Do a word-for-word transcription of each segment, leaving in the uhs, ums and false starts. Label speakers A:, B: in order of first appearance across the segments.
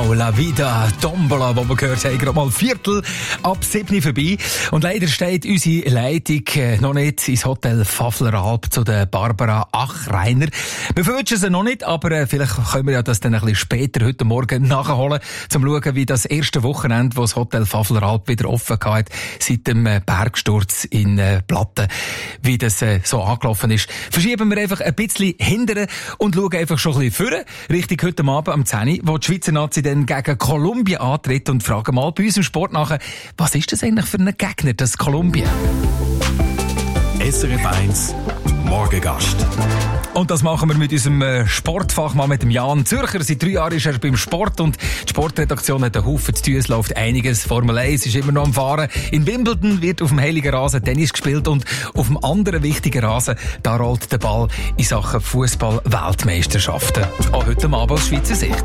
A: Wow, La Vida Tombola, wo wir gehört haben, gerade mal Viertel ab sieben vorbei. Und leider steht unsere Leitung äh, noch nicht ins Hotel Pfaffleralp zu der Barbara Achreiner. Wir wünschen sie noch nicht, aber äh, vielleicht können wir ja das dann ein bisschen später heute Morgen nachholen, zum schauen, wie das erste Wochenende, wo das Hotel Pfaffleralp wieder offen hat, seit dem äh, Bergsturz in äh, Platten, wie das äh, so angelaufen ist. Verschieben wir einfach ein bisschen hinterher und schauen einfach schon ein bisschen vorne, Richtung heute Abend am zehn Uhr, wo die Schweizer Nazi dann gegen Kolumbien antritt, und fragen mal bei uns im Sport nachher, was ist das eigentlich für ein Gegner, das Kolumbien?
B: S R F eins Morgengast.
A: Und das machen wir mit unserem Sportfachmann, mit dem Jan Zürcher. Seit drei Jahren ist er beim Sport und die Sportredaktion hat einen Haufen zu tun. Es läuft einiges. Formel eins ist immer noch am Fahren. In Wimbledon wird auf dem heiligen Rasen Tennis gespielt und auf dem anderen wichtigen Rasen, da rollt der Ball in Sachen Fußball-Weltmeisterschaften. Auch heute Abend aus Schweizer Sicht.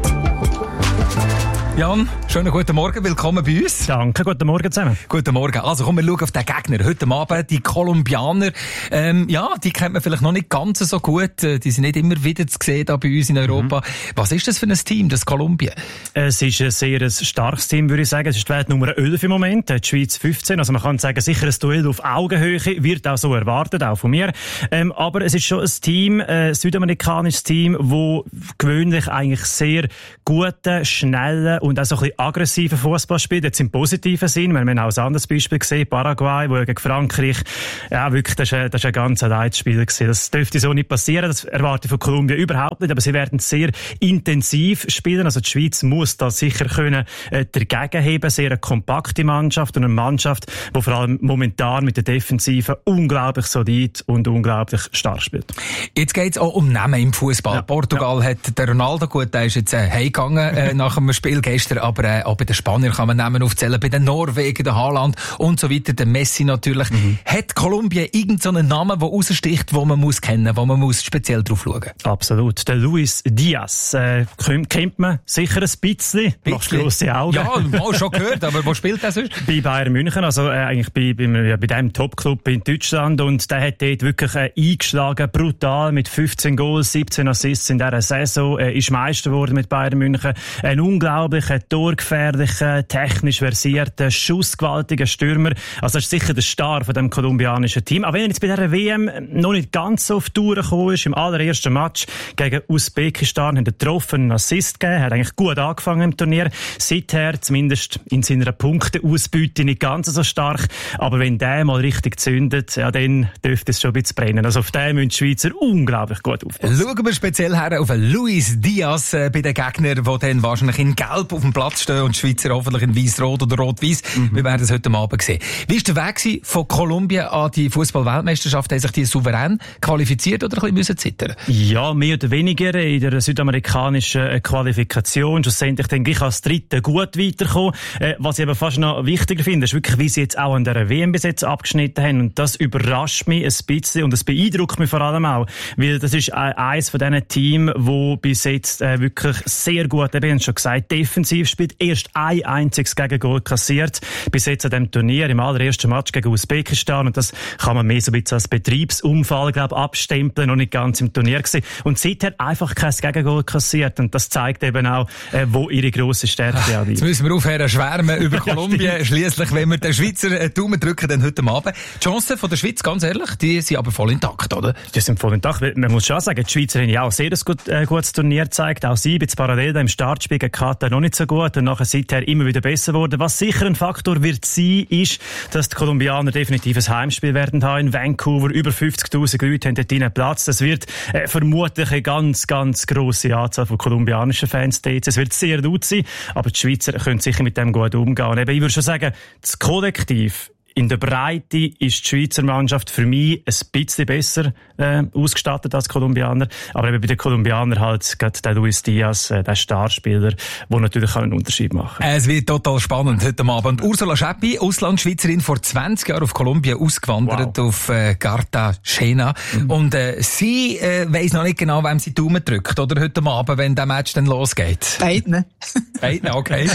A: Jan, schönen guten Morgen, willkommen bei uns.
C: Danke, guten Morgen zusammen.
A: Guten Morgen. Also komm, wir schauen auf den Gegner. Heute Abend die Kolumbianer. Ähm, ja, die kennt man vielleicht noch nicht ganz so gut. Die sind nicht immer wieder zu sehen da bei uns in Europa. Mhm. Was ist das für ein Team, das Kolumbien?
C: Es ist ein sehr starkes Team, würde ich sagen. Es ist die Weltnummer elf im Moment, die Schweiz fünfzehn. Also man kann sagen, sicher ein Duell auf Augenhöhe, wird auch so erwartet, auch von mir. Ähm, aber es ist schon ein Team, ein südamerikanisches Team, das gewöhnlich eigentlich sehr guten, schnellen und auch so ein bisschen aggressiven Fußball spielt. Jetzt im positiven Sinn. Wir haben auch ein anderes Beispiel gesehen, Paraguay, wo gegen Frankreich, ja wirklich, das ist ein, das ist ein ganz leichtes Spiel gewesen. Das dürfte so nicht passieren. Das erwarte ich von Kolumbien überhaupt nicht. Aber sie werden sehr intensiv spielen. Also die Schweiz muss da sicher können, äh, dagegen heben. Sehr eine kompakte Mannschaft und eine Mannschaft, die vor allem momentan mit der Defensive unglaublich solid und unglaublich stark spielt.
A: Jetzt geht es auch um Namen im Fußball. Ja. Portugal ja. hat der Ronaldo, gut, der ist jetzt äh, heimgegangen äh, nach dem Spiel gestern, aber äh, auch bei den Spaniern kann man Namen aufzählen, bei den Norwegen, der Haaland und so weiter, der Messi natürlich. Mhm. Hat Kolumbien irgendeinen so Namen, der raussticht, den man muss kennen, wo man muss speziell drauf schauen?
C: Absolut. Der Luis Diaz äh, kennt man sicher ein bisschen. Machst grosse Augen.
A: Ja, mal schon gehört, aber wo spielt er sonst?
C: Bei Bayern München, also äh, eigentlich bei, bei, ja, bei dem Top-Club in Deutschland, und der hat dort wirklich äh, eingeschlagen, brutal, mit fünfzehn Goals, siebzehn Assists in dieser Saison, äh, ist Meister geworden mit Bayern München. Ein unglaublicher, torgefährlicher, technisch versierter, schussgewaltiger Stürmer. Also das ist sicher der Star von dem kolumbianischen Team. Aber wenn er jetzt bei dieser W M noch nicht ganz so auf die Tour gekommen ist, im allerersten Match gegen Usbekistan hat er getroffen, einen Assist gegeben, hat eigentlich gut angefangen im Turnier. Seither, zumindest in seiner Punkteausbeute, nicht ganz so stark. Aber wenn der mal richtig zündet, ja, dann dürfte es schon ein bisschen brennen. Also auf den müssen die Schweizer unglaublich gut aufpassen.
A: Schauen wir speziell her auf Luis Diaz äh, bei den Gegnern, die dann wahrscheinlich in Gelb auf dem Platz stehen und die Schweizer hoffentlich in Weiß-Rot oder Rot-Weiß. Mhm. Wir werden es heute Abend sehen. Wie ist der Weg von Kolumbien an die Fußball-Weltmeisterschaft? Haben sich die souverän qualifiziert oder ein bisschen zittern?
C: Ja, mehr oder weniger in der südamerikanischen Qualifikation. Schlussendlich denke ich, als Dritte gut weiterkommen. Äh, was ich aber fast noch wichtiger finde, ist wirklich, wie sie jetzt auch an der W M bis jetzt abgeschnitten haben. Und das überrascht mich ein bisschen und es beeindruckt mich vor allem auch. Weil das ist eines von diesen Teams, wo bis jetzt äh, wirklich sehr gut, eben schon gesagt, defensiv spielt. Erst ein einziges Gegengol kassiert. Bis jetzt an diesem Turnier, im allerersten Match gegen Usbekistan. Und das kann man mehr so ein bisschen als Betriebsunfall, glaube ich, abstempeln. Noch nicht ganz im Turnier gewesen. Und seither einfach kein Gegengol kassiert. Und das zeigt eben auch, äh, wo ihre grosse Stärke auch liegt.
A: Jetzt müssen wir aufhören schwärmen über Kolumbien. Schliesslich, wenn wir den Schweizer Daumen drücken, dann heute Abend. Die Chancen von der Schweiz, ganz ehrlich, die sind aber voll intakt, oder?
C: Die sind voll intakt. Man muss schon sagen, die Schweizer haben ja auch sehr ein gut, äh, gutes Turnier gezeigt. Auch sie, jetzt parallel im Startspiel gegen Katar noch nicht so gut und nachher seither immer wieder besser geworden. Was sicher ein Faktor wird sein, ist, dass die Kolumbianer definitiv ein Heimspiel werden haben in Vancouver. Über fünfzigtausend Leute haben dort einen Platz. Das wird äh, vermutlich eine ganz, ganz grosse Anzahl von kolumbianischen Fans dort. Es wird sehr laut sein, aber die Schweizer können sicher mit dem gut umgehen. Und eben, ich würde schon sagen, das Kollektiv in der Breite ist die Schweizer Mannschaft für mich ein bisschen besser äh, ausgestattet als die Kolumbianer. Aber eben bei den Kolumbianern halt gerade der Luis Diaz, äh, der Starspieler, der natürlich einen Unterschied machen kann.
A: Es wird total spannend heute Abend. Ursula Scheppi, Auslandschweizerin, vor zwanzig Jahren auf Kolumbien ausgewandert, wow. auf äh, Cartagena. Mhm. Und äh, sie äh, weiss noch nicht genau, wem sie die Daumen drückt, oder heute Abend, wenn der Match dann losgeht.
D: Beiden.
A: Beiden, okay.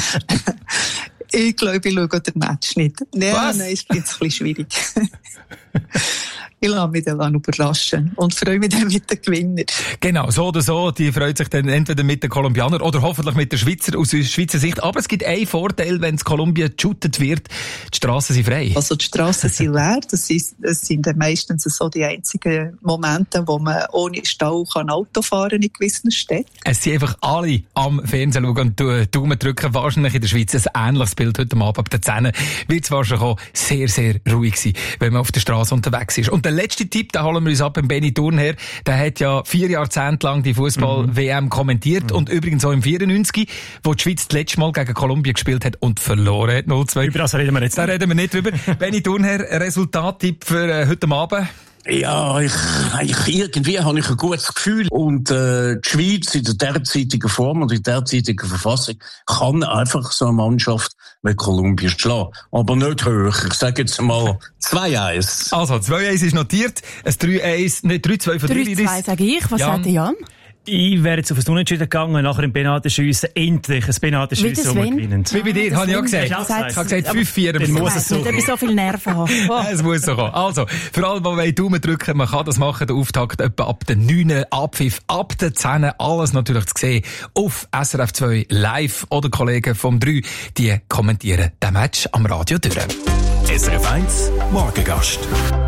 D: Ich glaube, ich schaue den Match nicht. Ja, nein, es ist ein bisschen schwierig. ich lasse mich dann überraschen und freue mich dann mit den Gewinnern.
A: Genau, so oder so, die freut sich dann entweder mit den Kolumbianern oder hoffentlich mit den Schweizer aus Schweizer Sicht. Aber es gibt einen Vorteil, wenn es Kolumbien geshootet wird, die Strassen sind frei.
D: Also die Strassen sind leer, das, ist, das sind dann meistens so die einzigen Momente, wo man ohne Stau kann Auto fahren in gewissen Städten.
A: Es sind einfach alle am Fernsehen schauen und Daumen drücken. Wahrscheinlich in der Schweiz ein ähnliches Bild heute Abend ab der zehn wird es wahrscheinlich auch sehr, sehr ruhig sein, wenn man auf der Straße unterwegs ist. Und der letzte Tipp, den holen wir uns ab, beim Benny Thurnherr, der hat ja vier Jahrzehnte lang die Fußball-W M kommentiert mhm. und übrigens auch im vierundneunzig, wo die Schweiz das letzte Mal gegen Kolumbien gespielt hat und verloren hat, null zwei.
C: Über das reden wir jetzt.
A: Da reden wir nicht drüber. Benny Thurnherr, Resultattipp für äh, heute Abend?
E: Ja, ich, ich, irgendwie habe ich ein gutes Gefühl. Und äh, die Schweiz in der derzeitigen Form und in der derzeitigen Verfassung kann einfach so eine Mannschaft wie Kolumbien schlagen. Aber nicht höher. Ich sage jetzt mal zwei eins.
A: Also, zwei eins ist notiert. Ein drei eins, nicht drei zwei von
F: drei zwei sage ich. Was sagt Jan?
C: Ich wäre jetzt auf ein Unentschieden gegangen, nachher im Penaltyschiessen endlich ein Penaltyschiessen, wo wir gewinnen.
A: Wie bei dir, habe ich auch gesagt. Ich habe gesagt fünf vier.
C: Dann muss es so kommen.
F: Ich so viel Nerven haben.
A: Oh. Es muss so kommen. Also, für alle, die Daumen drücken, man kann das machen, der Auftakt etwa ab der neun, Abpfiff ab der zehn, alles natürlich zu sehen auf S R F zwei live oder Kollegen vom drei, die kommentieren den Match am Radio durch.
B: S R F eins Morgengast.